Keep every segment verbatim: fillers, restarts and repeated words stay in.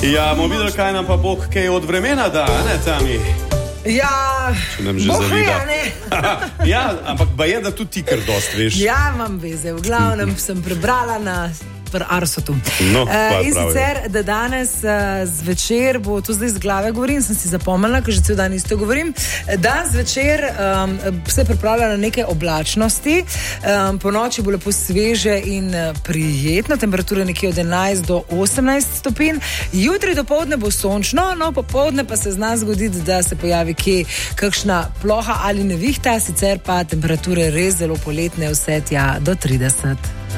Ja, bomo videli, kaj nam pa Bog kaj od vremena da, ne, Tami? Ja, če nam že zavida. Ja, ampak ba je, da tudi ti kar dost veš. Ja, imam veze. V glavnem sem prebrala na Arsotu. No, uh, in sicer, da danes uh, zvečer, bo to zdaj z glave govorim, sem si zapomnila, ker že cel dan isto govorim, da zvečer um, se pripravlja na neke oblačnosti, um, po noči bo lepo sveže in uh, prijetno, temperatura nekje od enajst do osemnajst stopinj, jutri dopoldne bo sončno, no popoldne pa se zna zgoditi, da se pojavi kje kakšna ploha ali nevihta, sicer pa temperature res zelo poletne, vse tja do trideset.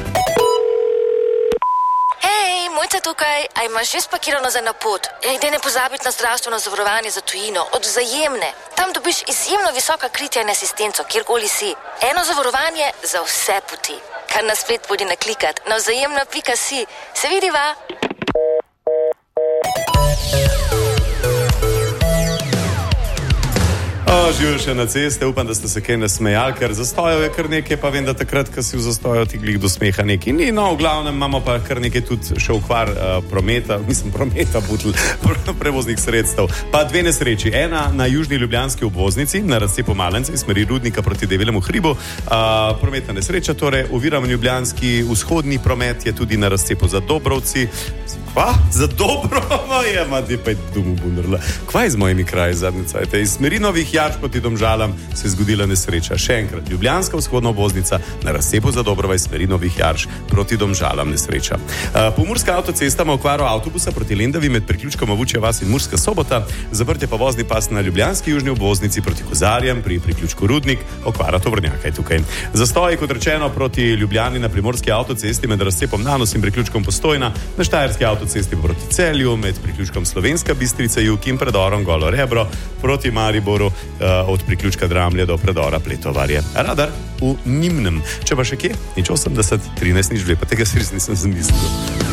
Tukaj, a imaš že spakirano za na pot? Ja, idej ne pozabiti na zdravstveno zavarovanje za tujino, od Vzajemne. Tam dobiš izjemno visoka kritja in asistenco, kjerkoli si. Eno zavarovanje za vse poti. Kar na splet podi naklikat na vzajemna pika si. Se vidiva? Živijo še na ceste, upam, da ste se kaj nasmejali, ker zastojev je kar nekaj, pa vem, da takrat, ko si v zastoju, ti glih do smeha nekaj ni, no, v glavnem imamo pa kar nekaj tudi še ukvar uh, prometa, mislim prometa, butl, prevoznih sredstev. Pa dve nesreči, ena na južni ljubljanski obvoznici, na razcepu Malence, iz smeri Rudnika proti Debelemu hribu, uh, prometna nesreča, torej oviram ljubljanski vzhodni promet je tudi na razcepu za Dobrovci. Pa, za Dobrovo je, madi pa je dumu bunrla. Kvaj z mojimi kraji zadnje cajte? Iz smeri Novih Jarš proti Domžalam se je zgodila nesreča. Še enkrat, ljubljanska vzhodna obvoznica na razcepu za Dobrova iz smeri Novih Jarš proti Domžalam nesreča. Uh, Pomurska avtocesta ima okvaro avtobusa proti Lendavi med priključkom Vučja vas in Murska Sobota, zaprt je pa vozni pas na ljubljanski južni obvoznici proti Kozarjem pri priključku Rudnik, okvara tovornjaka je tukaj. Zastoj, kot rečeno, proti Ljubljani na primorski avtocesti med razcepom Nanos in priključkom Postojna, na štajerski avtocesti proti Celju med priključkom Slovenska Bistrica jug in predorom Golo Rebro proti Mariboru uh, od priključka Dramlje do predora Pletovarje. Radar v Nimnem. Če pa še kje? Nič osemdeset, trinajst, nič dve, pa tega si res nisem zamislil.